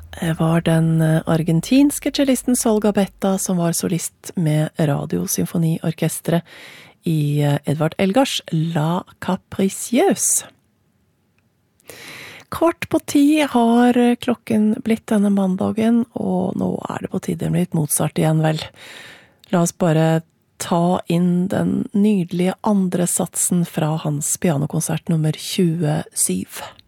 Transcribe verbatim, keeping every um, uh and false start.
var den argentinske cellisten Sol Gabetta som var solist med Radiosymfoniorkestret i Edvard Elgars La Capricieuse. Kvart på ti har klokken blitt denne mandagen, og nå er det på tide med litt Mozart igjen, vel. La oss bare ta inn den nydelige andre satsen fra hans pianokonsert nummer tjuesyv.